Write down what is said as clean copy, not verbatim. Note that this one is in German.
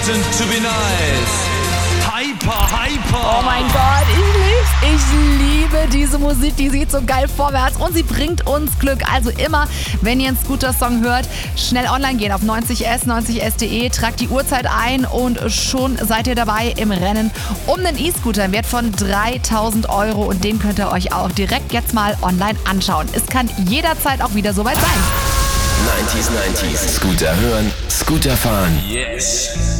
important to be nice. Hyper, hyper. Oh mein Gott, ich lieb's. Ich liebe diese Musik, die geht so geil vorwärts und sie bringt uns Glück. Also immer, wenn ihr einen Scooter-Song hört, schnell online gehen auf 90s, 90s.de, tragt die Uhrzeit ein und schon seid ihr dabei im Rennen um einen E-Scooter im Wert von 3.000 € und den könnt ihr euch auch direkt jetzt mal online anschauen. Es kann jederzeit auch wieder soweit sein. 90s. Scooter hören, Scooter fahren. Yes.